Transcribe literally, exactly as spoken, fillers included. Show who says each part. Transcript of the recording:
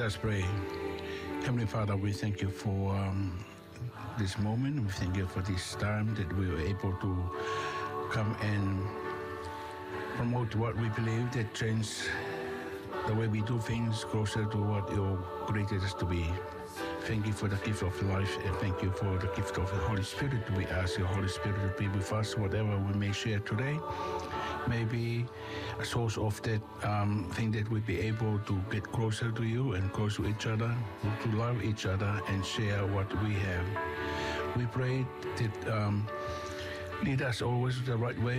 Speaker 1: us pray. Heavenly Father, we thank you for um, this moment. We thank you for this time that we were able to come and promote what we believe that change the way we do things closer to what you created us to be. Thank you for the gift of life, and thank you for the gift of the Holy Spirit. We ask your Holy Spirit to be with us, whatever we may share today. Maybe a source of that um, thing that we be able to get closer to you and close to each other, to love each other and share what we have. We pray that um, lead us always the right way.